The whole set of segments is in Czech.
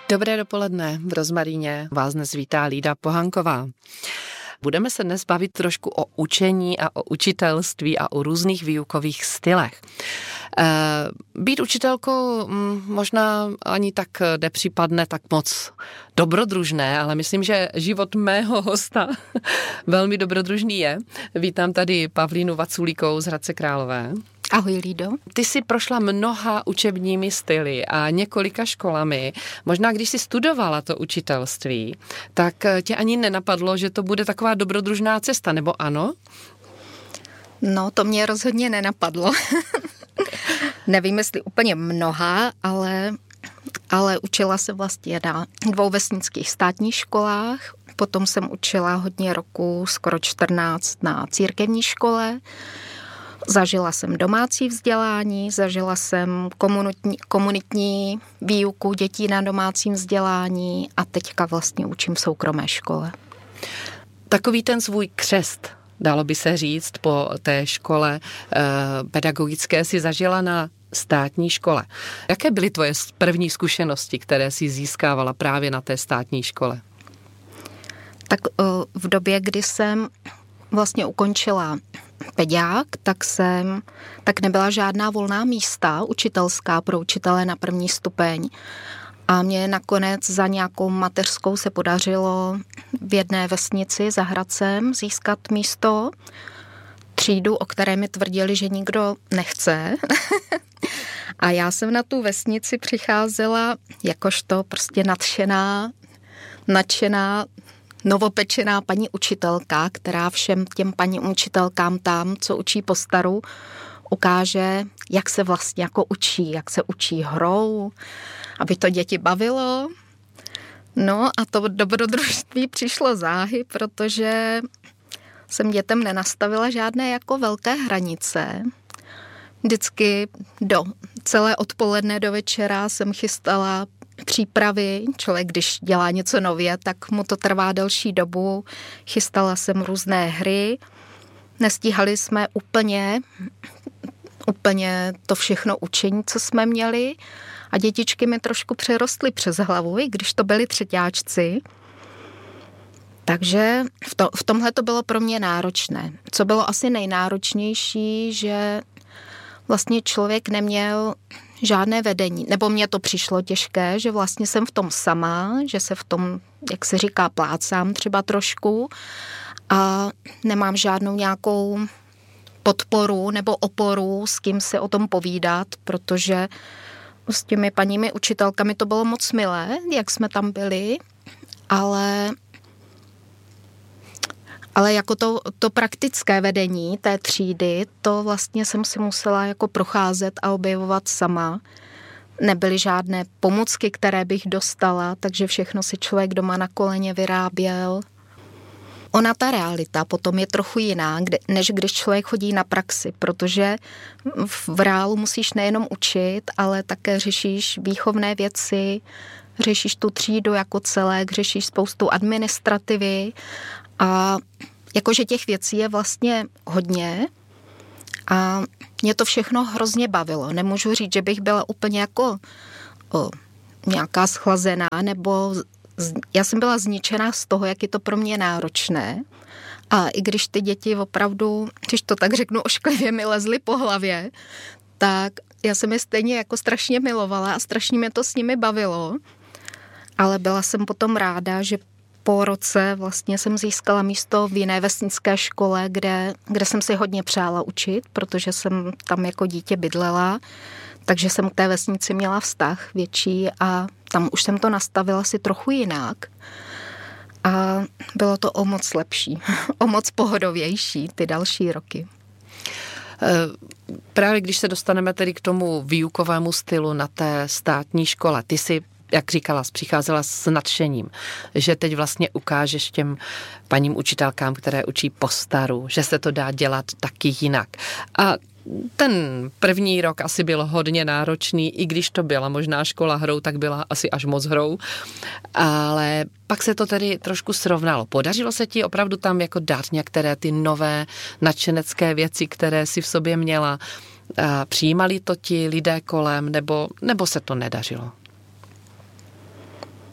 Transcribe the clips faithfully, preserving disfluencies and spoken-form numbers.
Dobré dopoledne, v Rozmaríně vás dnes vítá Lída Pohanková. Budeme se dnes bavit trošku o učení a o učitelství a o různých výukových stylech. Být učitelkou možná ani tak nepřipadne tak moc dobrodružné, ale myslím, že život mého hosta velmi dobrodružný je. Vítám tady Pavlínu Vaculíkovou z Hradce Králové. Ahoj, Lído. Ty jsi prošla mnoha učebními styly a několika školami. Možná, když jsi studovala to učitelství, tak tě ani nenapadlo, že to bude taková dobrodružná cesta, nebo ano? No, to mě rozhodně nenapadlo. Nevím, jestli úplně mnoha, ale, ale učila se vlastně na dvou vesnických státních školách. Potom jsem učila hodně roku, skoro čtrnáct na církevní škole. Zažila jsem domácí vzdělání, zažila jsem komunitní, komunitní výuku dětí na domácím vzdělání a teďka vlastně učím v soukromé škole. Takový ten svůj křest, dalo by se říct, po té škole eh, pedagogické si zažila na státní škole. Jaké byly tvoje první zkušenosti, které jsi získávala právě na té státní škole? Tak eh, v době, kdy jsem vlastně ukončila pediák, tak jsem, tak nebyla žádná volná místa učitelská pro učitele na první stupeň. A mě nakonec za nějakou mateřskou se podařilo v jedné vesnici za Hradcem získat místo, třídu, o které mi tvrdili, že nikdo nechce. A já jsem na tu vesnici přicházela jakožto prostě nadšená, nadšená, novopečená paní učitelka, která všem těm paní učitelkám tam, co učí po staru, ukáže, jak se vlastně jako učí, jak se učí hrou, aby to děti bavilo. No a to dobrodružství přišlo záhy, protože jsem dětem nenastavila žádné jako velké hranice. Vždycky do celé odpoledne do večera jsem chystala přípravy. Člověk, když dělá něco nově, tak mu to trvá delší dobu. Chystala jsem různé hry. Nestíhali jsme úplně, úplně to všechno učení, co jsme měli. A dětičky mi trošku přerostly přes hlavu, i když to byli třeťáčci. Takže v, to, v tomhle to bylo pro mě náročné. Co bylo asi nejnáročnější, že vlastně člověk neměl žádné vedení, nebo mně to přišlo těžké, že vlastně jsem v tom sama, že se v tom, jak se říká, plácám třeba trošku a nemám žádnou nějakou podporu nebo oporu, s kým se o tom povídat, protože s těmi paními učitelkami to bylo moc milé, jak jsme tam byli, ale Ale jako to, to praktické vedení té třídy, to vlastně jsem si musela jako procházet a objevovat sama. Nebyly žádné pomůcky, které bych dostala, takže všechno si člověk doma na koleně vyráběl. Ona ta realita potom je trochu jiná, než když člověk chodí na praxi, protože v reálu musíš nejenom učit, ale také řešíš výchovné věci, řešíš tu třídu jako celek, řešíš spoustu administrativy. A jakože těch věcí je vlastně hodně a mě to všechno hrozně bavilo. Nemůžu říct, že bych byla úplně jako o, nějaká schlazená, nebo z, já jsem byla zničená z toho, jak je to pro mě náročné. A i když ty děti opravdu, když to tak řeknu ošklivě, mi lezly po hlavě, tak já jsem je stejně jako strašně milovala a strašně mě to s nimi bavilo. Ale byla jsem potom ráda, že po roce vlastně jsem získala místo v jiné vesnické škole, kde, kde jsem si hodně přála učit, protože jsem tam jako dítě bydlela, takže jsem k té vesnici měla vztah větší a tam už jsem to nastavila si trochu jinak. A bylo to o moc lepší, o moc pohodovější ty další roky. Právě když se dostaneme tedy k tomu výukovému stylu na té státní škole, ty si, jak říkala, přicházela s nadšením, že teď vlastně ukážeš těm paním učitelkám, které učí po staru, že se to dá dělat taky jinak. A ten první rok asi byl hodně náročný, i když to byla možná škola hrou, tak byla asi až moc hrou, ale pak se to tedy trošku srovnalo. Podařilo se ti opravdu tam jako dát některé ty nové nadšenecké věci, které si v sobě měla? A přijímali to ti lidé kolem, nebo, nebo se to nedařilo?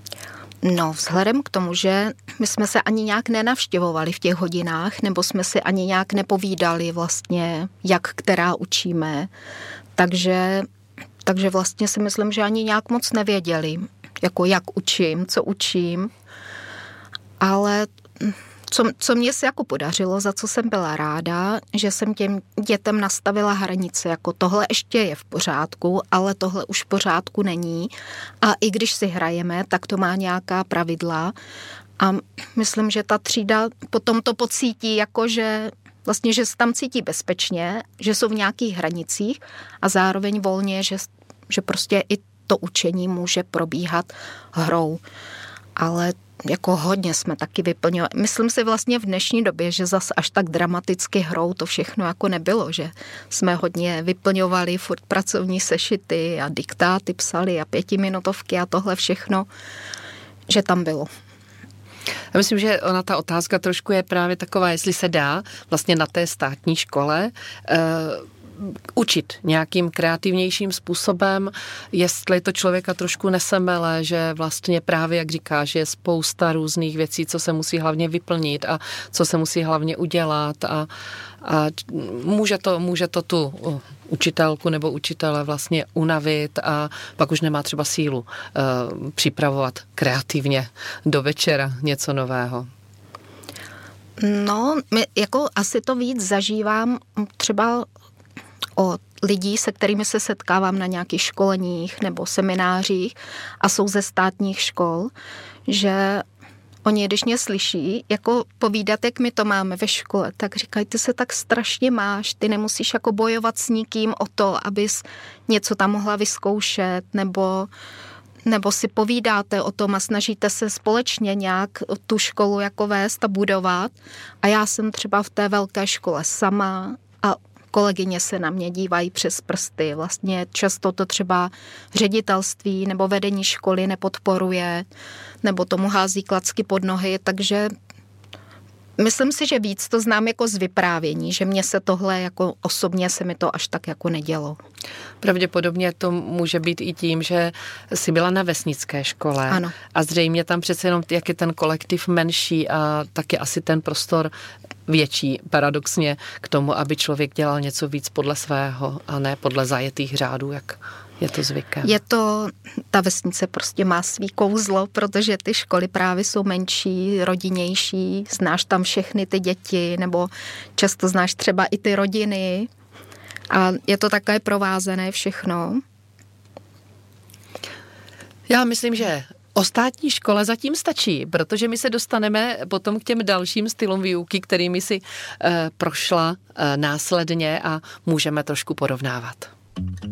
No, vzhledem k tomu, že my jsme se ani nějak nenavštěvovali v těch hodinách, nebo jsme si ani nějak nepovídali vlastně, jak která učíme, takže, takže vlastně si myslím, že ani nějak moc nevěděli, jako jak učím, co učím, ale co, co mě se jako podařilo, za co jsem byla ráda, že jsem těm dětem nastavila hranice, jako tohle ještě je v pořádku, ale tohle už v pořádku není a i když si hrajeme, tak to má nějaká pravidla a myslím, že ta třída potom to pocítí, jako že vlastně, že se tam cítí bezpečně, že jsou v nějakých hranicích a zároveň volně, že, že prostě i to učení může probíhat hrou, ale jako hodně jsme taky vyplňovali. Myslím si vlastně v dnešní době, že zas až tak dramaticky hrou to všechno jako nebylo, že jsme hodně vyplňovali furt pracovní sešity a diktáty psali a pětiminutovky a tohle všechno, že tam bylo. Já myslím, že ona ta otázka trošku je právě taková, jestli se dá vlastně na té státní škole uh, učit nějakým kreativnějším způsobem, jestli to člověka trošku nesemele, že vlastně právě, jak říkáš, je spousta různých věcí, co se musí hlavně vyplnit a co se musí hlavně udělat a, a může to, může to tu učitelku nebo učitele vlastně unavit a pak už nemá třeba sílu uh, připravovat kreativně do večera něco nového. No, my jako asi to víc zažívám třeba od lidí, se kterými se setkávám na nějakých školeních nebo seminářích a jsou ze státních škol, že oni, když mě slyší, jako povídat, jak my to máme ve škole, tak říkají, ty se tak strašně máš, ty nemusíš jako bojovat s nikým o to, abys něco tam mohla vyzkoušet, nebo, nebo si povídáte o tom a snažíte se společně nějak tu školu jako vést a budovat. A já jsem třeba v té velké škole sama a kolegyně se na mě dívají přes prsty. Vlastně často to třeba ředitelství nebo vedení školy nepodporuje, nebo tomu hází klacky pod nohy, takže myslím si, že víc to znám jako z vyprávění, že mně se tohle jako osobně se mi to až tak jako nedělo. Pravděpodobně to může být i tím, že jsi byla na vesnické škole. Ano. A zřejmě tam přece jenom, jak je ten kolektiv menší a taky asi ten prostor větší, paradoxně, k tomu, aby člověk dělal něco víc podle svého a ne podle zajetých řádů, jak je to zvykem. Je to, ta vesnice prostě má svý kouzlo, protože ty školy právě jsou menší, rodinnější, znáš tam všechny ty děti, nebo často znáš třeba i ty rodiny a je to takové provázané všechno. Já myslím, že o státní škole zatím stačí, protože my se dostaneme potom k těm dalším stylům výuky, kterými si e, prošla e, následně a můžeme trošku porovnávat.